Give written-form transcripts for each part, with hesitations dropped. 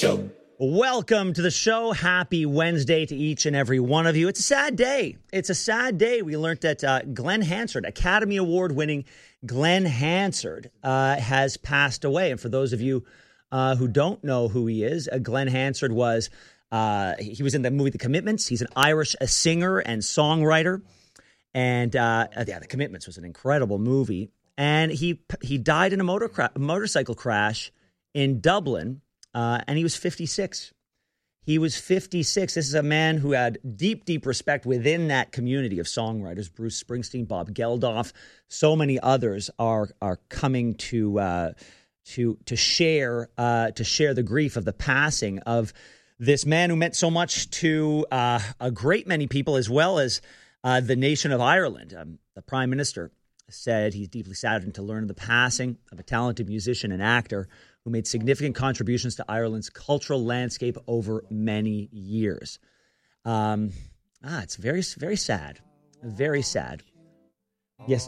Show. Welcome to the show. Happy Wednesday to each and every one of you. It's a sad day. We learned that Glenn Hansard, Academy Award-winning Glenn Hansard, has passed away. And for those of you who don't know who he is, Glenn Hansard was he was in the movie The Commitments. He's an Irish singer and songwriter. And The Commitments was an incredible movie. And he died in a motorcycle crash in Dublin. And he was 56. He was 56. This is a man who had deep, deep respect within that community of songwriters. Bruce Springsteen, Bob Geldof, so many others are coming to share the grief of the passing of this man who meant so much to a great many people, as well as the nation of Ireland. The Prime Minister said he's deeply saddened to learn of the passing of a talented musician and actor who made significant contributions to Ireland's cultural landscape over many years. It's very, very sad. Very sad. Yes.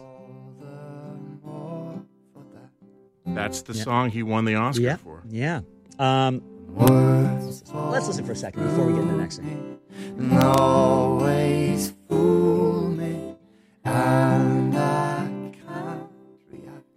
That's the song he won the Oscar for. Yeah. Let's listen for a second before we get into the next thing. And always fool me, and I can't react.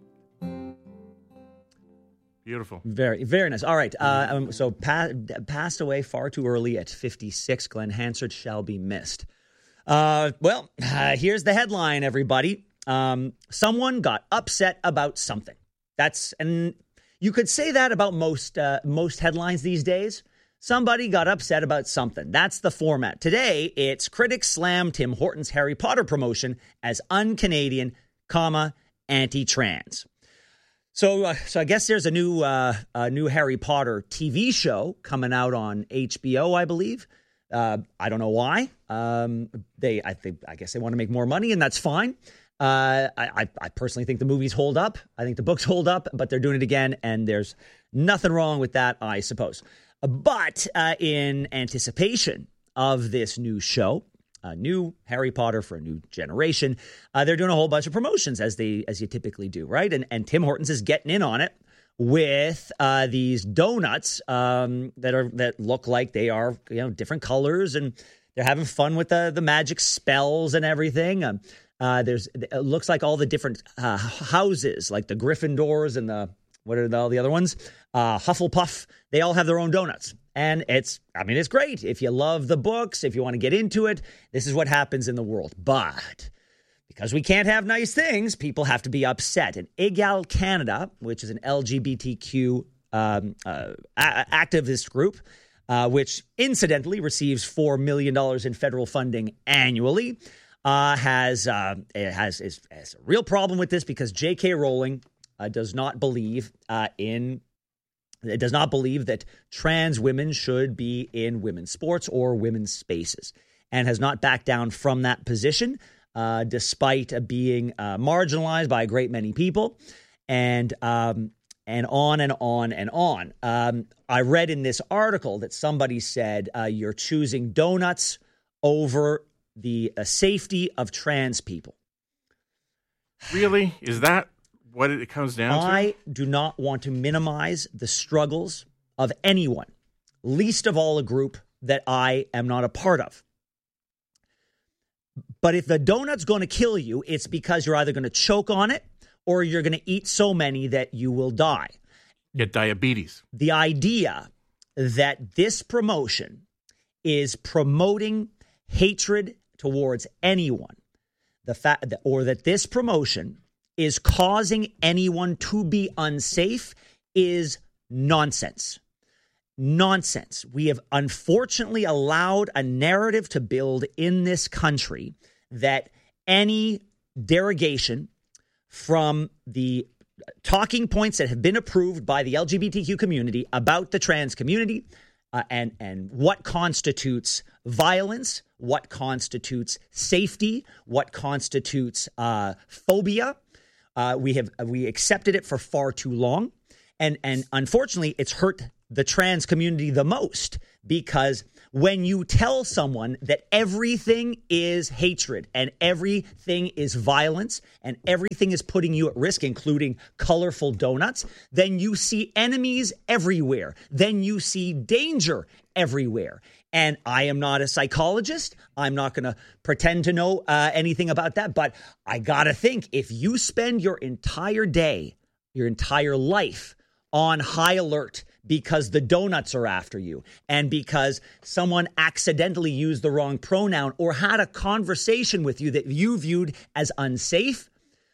Beautiful. Very, very nice. All right. So passed away far too early at 56. Glenn Hansard shall be missed. Here's the headline, everybody. Someone got upset about something. And you could say that about most headlines these days. Somebody got upset about something. That's the format. Today, it's critics slam Tim Hortons Harry Potter promotion as un-Canadian, anti-trans. So I guess there's a new Harry Potter TV show coming out on HBO, I believe. I don't know why. I guess they want to make more money, and that's fine. I personally think the movies hold up. I think the books hold up, but they're doing it again, and there's nothing wrong with that, I suppose. But in anticipation of this new show, a new Harry Potter for a new generation, they're doing a whole bunch of promotions as you typically do, right? And Tim Hortons is getting in on it with these donuts that look like they are different colors, and they're having fun with the magic spells and everything. It looks like all the different houses, like the Gryffindors and what are all the other ones? Hufflepuff. They all have their own donuts. And it's great. If you love the books, if you want to get into it, this is what happens in the world. But because we can't have nice things, people have to be upset. And Egal Canada, which is an LGBTQ activist group, which incidentally receives $4 million in federal funding annually, has a real problem with this because J.K. Rowling does not believe that trans women should be in women's sports or women's spaces, and has not backed down from that position, despite being marginalized by a great many people, and on and on and on. I read in this article that somebody said you're choosing donuts over the safety of trans people. Really? Is that what it comes down to? I do not want to minimize the struggles of anyone, least of all a group that I am not a part of. But if the donut's going to kill you, it's because you're either going to choke on it or you're going to eat so many that you will die. Get diabetes. The idea that this promotion is promoting hatred towards anyone, that this promotion is causing anyone to be unsafe is nonsense. Nonsense. We have unfortunately allowed a narrative to build in this country that any derogation from the talking points that have been approved by the LGBTQ community about the trans community and what constitutes violence, what constitutes safety, what constitutes phobia. We accepted it for far too long, and unfortunately, it's hurt the trans community the most, because when you tell someone that everything is hatred and everything is violence and everything is putting you at risk, including colorful donuts, then you see enemies everywhere. Then you see danger everywhere. And I am not a psychologist. I'm not going to pretend to know anything about that. But I got to think, if you spend your entire day, your entire life on high alert because the donuts are after you and because someone accidentally used the wrong pronoun or had a conversation with you that you viewed as unsafe,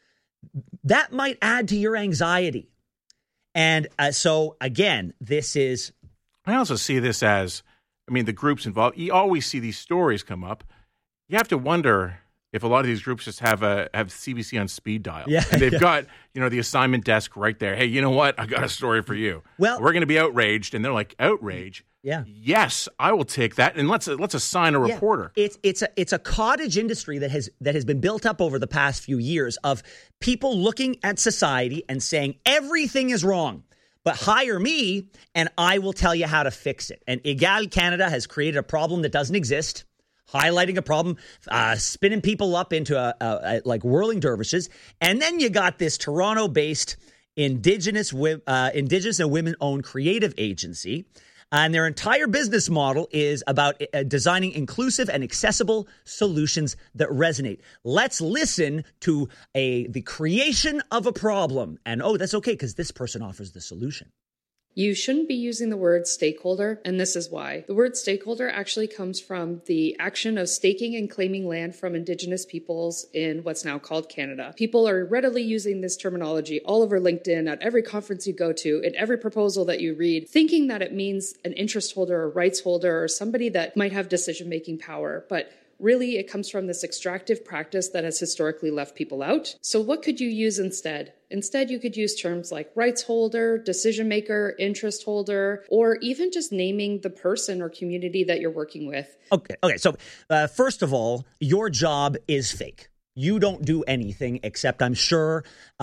that might add to your anxiety. And so, again, this is... I also see this as, I mean, the groups involved, you always see these stories come up. You have to wonder if a lot of these groups just have CBC on speed dial. Yeah, and they've got, the assignment desk right there. Hey, you know what? I got a story for you. Well, we're going to be outraged. And they're like, outrage? Yeah. Yes, I will take that. And let's assign a reporter. It's a cottage industry that has been built up over the past few years of people looking at society and saying everything is wrong. But hire me and I will tell you how to fix it. And Egal Canada has created a problem that doesn't exist, highlighting a problem, spinning people up into like whirling dervishes. And then you got this Toronto-based Indigenous and women-owned creative agency. And their entire business model is about designing inclusive and accessible solutions that resonate. Let's listen to the creation of a problem. And, that's okay because this person offers the solution. You shouldn't be using the word stakeholder, and this is why. The word stakeholder actually comes from the action of staking and claiming land from Indigenous peoples in what's now called Canada. People are readily using this terminology all over LinkedIn, at every conference you go to, in every proposal that you read, thinking that it means an interest holder or rights holder or somebody that might have decision-making power. But really, it comes from this extractive practice that has historically left people out. So what could you use instead? Instead, you could use terms like rights holder, decision maker, interest holder, or even just naming the person or community that you're working with. Okay. So first of all, your job is fake. You don't do anything except, I'm sure,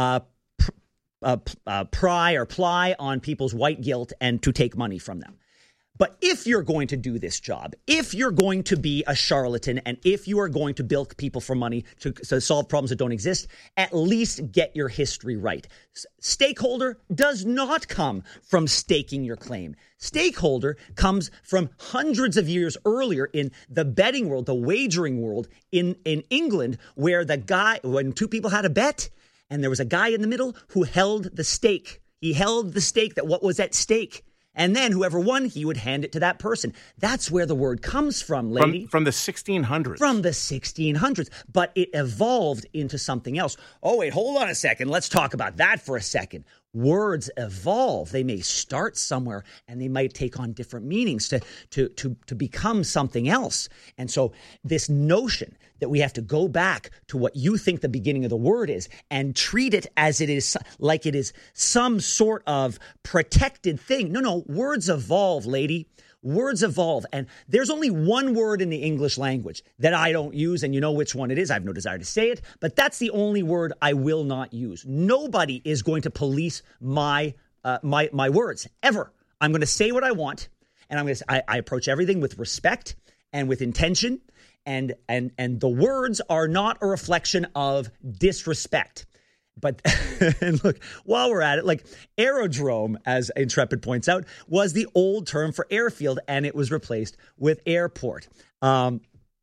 pry on people's white guilt and to take money from them. But if you're going to do this job, if you're going to be a charlatan, and if you are going to bilk people for money to solve problems that don't exist, at least get your history right. Stakeholder does not come from staking your claim. Stakeholder comes from hundreds of years earlier in the betting world, the wagering world in England, where when two people had a bet, and there was a guy in the middle who held the stake. He held the stake that what was at stake. And then whoever won, he would hand it to that person. That's where the word comes from, lady. From the 1600s. From the 1600s. But it evolved into something else. Oh, wait, hold on a second. Let's talk about that for a second. Words evolve. They may start somewhere and they might take on different meanings to become something else. And so this notion that we have to go back to what you think the beginning of the word is and treat it as it is, like it is some sort of protected thing. No, words evolve, lady. Words evolve. And there's only one word in the English language that I don't use, and you know which one it is. I have no desire to say it, but that's the only word I will not use. Nobody is going to police my words, ever. I'm going to say what I want, and I approach everything with respect and with intention, and the words are not a reflection of disrespect. But and look, while we're at it, like aerodrome, as Intrepid points out, was the old term for airfield, and it was replaced with airport. We have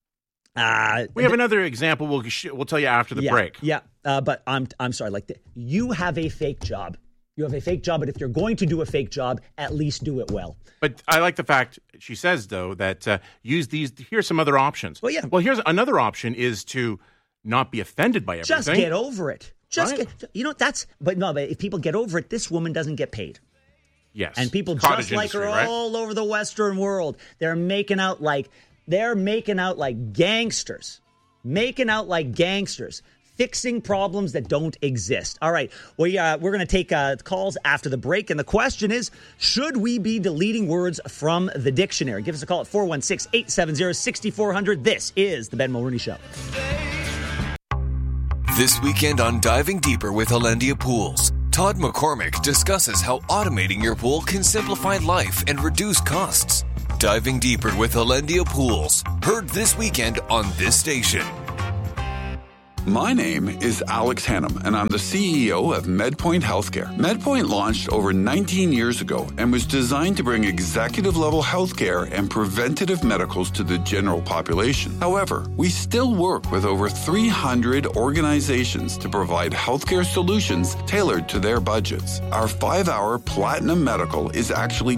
another example. We'll tell you after the break. Yeah, but I'm sorry. You have a fake job. You have a fake job, but if you're going to do a fake job, at least do it well. But I like the fact she says, though, that use these. Here's some other options. Well, yeah. Well, here's another option is to not be offended by everything. Just get over it. Right. But if people get over it, this woman doesn't get paid. Yes. And people Cottage just like her industry, right? all over the Western world. They're making out like gangsters. Fixing problems that don't exist. All right, we're going to take calls after the break, and the question is, should we be deleting words from the dictionary? Give us a call at 416-870-6400. This is The Ben Mulroney Show. This weekend on Diving Deeper with Hollandia Pools, Todd McCormick discusses how automating your pool can simplify life and reduce costs. Diving deeper with Alendia Pools. Heard this weekend on this station. My name is Alex Hannum, and I'm the CEO of MedPoint Healthcare. MedPoint launched over 19 years ago and was designed to bring executive-level healthcare and preventative medicals to the general population. However, we still work with over 300 organizations to provide healthcare solutions tailored to their budgets. Our 5-hour Platinum Medical is actually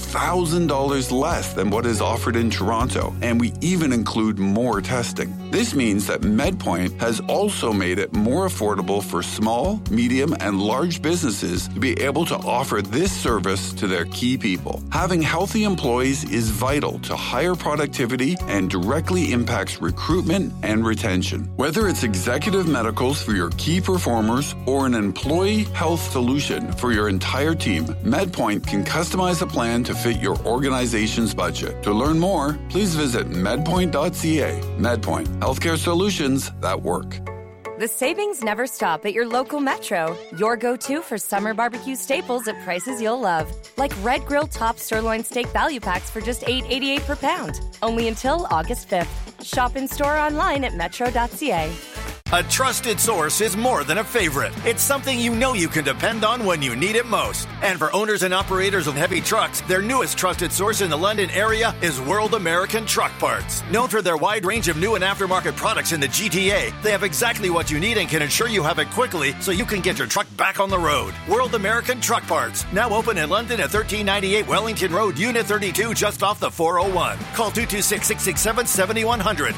$2,000 less than what is offered in Toronto, and we even include more testing. This means that MedPoint has also made it more affordable for small, medium, and large businesses to be able to offer this service to their key people. Having healthy employees is vital to higher productivity and directly impacts recruitment and retention. Whether it's executive medicals for your key performers or an employee health solution for your entire team, MedPoint can customize a plan to fit your organization's budget. To learn more, please visit medpoint.ca. MedPoint, healthcare solutions that work. The savings never stop at your local Metro. Your go-to for summer barbecue staples at prices you'll love. Like Red Grill Top Sirloin Steak Value Packs for just $8.88 per pound. Only until August 5th. Shop in-store online at metro.ca. A trusted source is more than a favorite. It's something you know you can depend on when you need it most. And for owners and operators of heavy trucks, their newest trusted source in the London area is World American Truck Parts. Known for their wide range of new and aftermarket products in the GTA, they have exactly what you need and can ensure you have it quickly so you can get your truck back on the road. World American Truck Parts, now open in London at 1398 Wellington Road, Unit 32, just off the 401. Call 226-667-7100,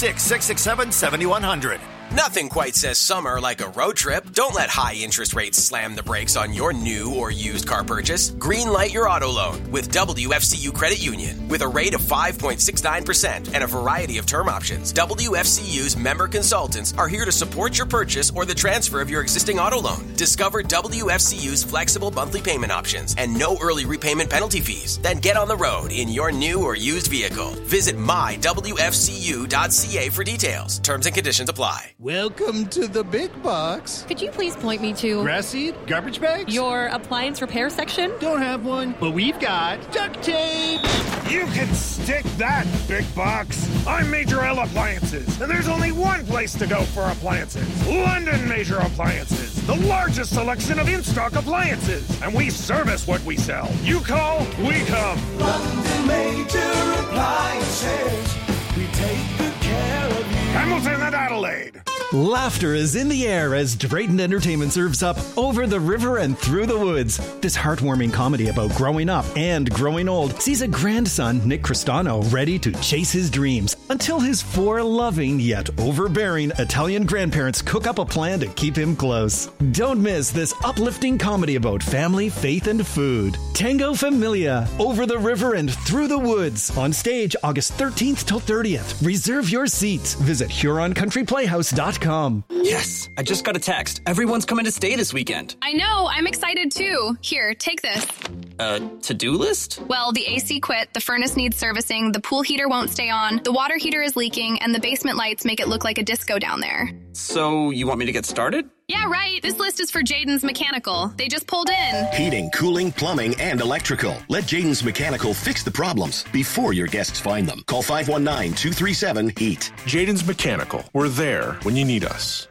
226-667-7100. Nothing quite says summer like a road trip. Don't let high interest rates slam the brakes on your new or used car purchase. Greenlight your auto loan with WFCU Credit Union. With a rate of 5.69% and a variety of term options, WFCU's member consultants are here to support your purchase or the transfer of your existing auto loan. Discover WFCU's flexible monthly payment options and no early repayment penalty fees. Then get on the road in your new or used vehicle. Visit mywfcu.ca for details. Terms and conditions apply. Welcome to the big box. Could you please point me to... Grass seed? Garbage bags? Your appliance repair section? Don't have one, but we've got duct tape. You can stick that, big box. I'm Major L Appliances, and there's only one place to go for appliances. London Major Appliances, the largest selection of in-stock appliances. And we service what we sell. You call, we come. London Major Appliances. We take good care of you. Hamilton and Adelaide. Laughter is in the air as Drayton Entertainment serves up Over the River and Through the Woods. This heartwarming comedy about growing up and growing old sees a grandson, Nick Cristano, ready to chase his dreams until his 4 loving yet overbearing Italian grandparents cook up a plan to keep him close. Don't miss this uplifting comedy about family, faith, and food. Tango Familia, Over the River and Through the Woods. On stage August 13th till 30th. Reserve your seats. Visit HuronCountryPlayhouse.com. Yes, I just got a text. Everyone's coming to stay this weekend. I know, I'm excited too. Here, take this. To-do list? Well, the AC quit, the furnace needs servicing, the pool heater won't stay on, the water heater is leaking, and the basement lights make it look like a disco down there. So, you want me to get started? Yeah, right. This list is for Jaden's Mechanical. They just pulled in. Heating, cooling, plumbing, and electrical. Let Jaden's Mechanical fix the problems before your guests find them. Call 519-237-HEAT. Jaden's Mechanical. We're there when you need us.